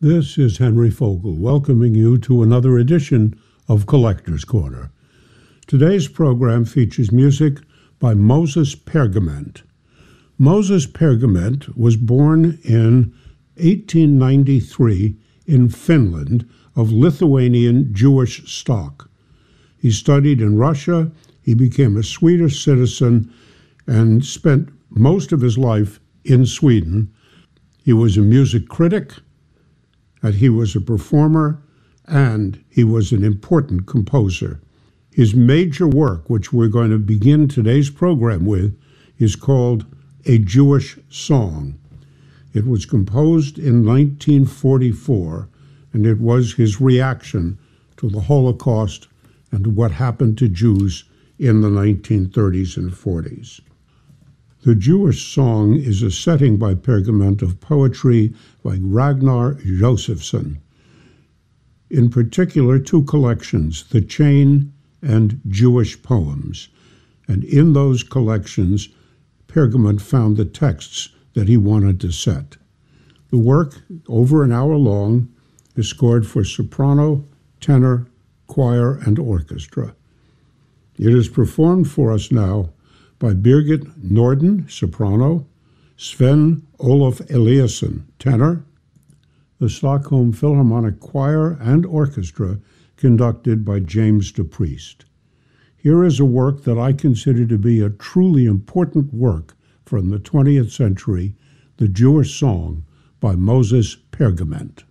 This is Henry Fogel welcoming you to another edition of Collector's Corner. Today's program features music by Moses Pergament. Moses Pergament was born in 1893 in Finland of Lithuanian Jewish stock. He studied in Russia, he became a Swedish citizen, and spent most of his life in Sweden. He was a music critic, and he was a performer, and he was an important composer. His major work, which we're going to begin today's program with, is called A Jewish Song. It was composed in 1944, and it was his reaction to the Holocaust and to what happened to Jews in the 1930s and 40s. The Jewish Song is a setting by Pergament of poetry by Ragnar Josefsson. In particular, two collections, The Chain and Jewish Poems. And in those collections, Pergament found the texts that he wanted to set. The work, over an hour long, is scored for soprano, tenor, choir, and orchestra. It is performed for us now by Birgit Norden, soprano, Sven Olof Eliasson, tenor, the Stockholm Philharmonic Choir and Orchestra, conducted by James DePriest. Here is a work that I consider to be a truly important work from the 20th century, The Jewish Song by Moses Pergament.